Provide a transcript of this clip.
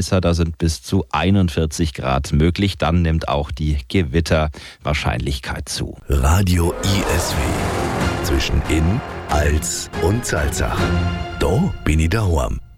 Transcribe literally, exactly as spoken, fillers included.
Da sind bis zu einundvierzig Grad möglich. Dann nimmt auch die Gewitterwahrscheinlichkeit zu. Radio I S W. Zwischen Inn, Als und Salzach. Da bin ich daheim.